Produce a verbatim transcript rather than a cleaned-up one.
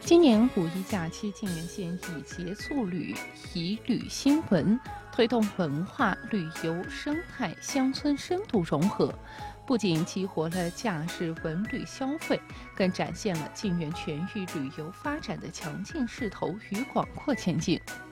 今年五一假期，沁源县以节促旅、以旅新文，推动文化、旅游、生态、乡村深度融合，不仅激活了假日文旅消费，更展现了沁源全域旅游发展的强劲势头与广阔前景。